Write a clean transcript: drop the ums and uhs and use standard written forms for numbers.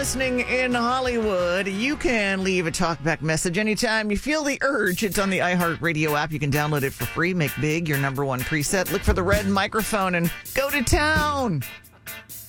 Listening in Hollywood, you can leave a talkback message anytime you feel the urge. It's on the iHeartRadio app. You can download it for free. Make big your number one preset. Look for the red microphone and go to town.